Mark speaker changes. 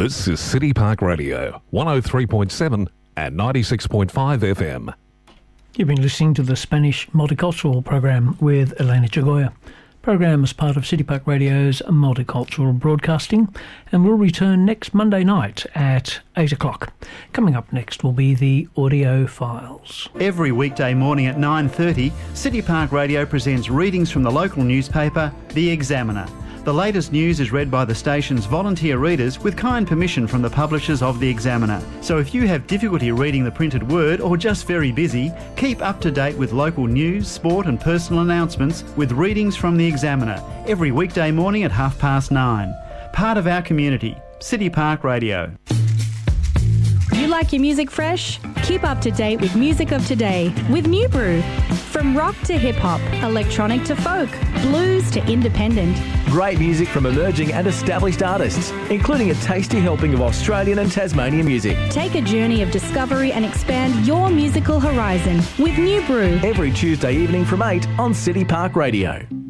Speaker 1: This is City Park Radio, 103.7 and 96.5 FM.
Speaker 2: You've been listening to the Spanish Multicultural Program with Elena Chagoya. Program is part of City Park Radio's Multicultural Broadcasting and will return next Monday night at 8 o'clock. Coming up next will be the Audio Files.
Speaker 3: Every weekday morning at 9:30, City Park Radio presents readings from the local newspaper, The Examiner. The latest news is read by the station's volunteer readers with kind permission from the publishers of The Examiner. So if you have difficulty reading the printed word or just very busy, keep up to date with local news, sport and personal announcements with readings from The Examiner every weekday morning at 9:30. Part of our community, City Park Radio.
Speaker 4: You like your music fresh? Keep up to date with Music of Today with New Brew. From rock to hip-hop, electronic to folk, blues to independent.
Speaker 5: Great music from emerging and established artists, including a tasty helping of Australian and Tasmanian music.
Speaker 4: Take a journey of discovery and expand your musical horizon with New Brew.
Speaker 5: Every Tuesday evening from 8 on City Park Radio.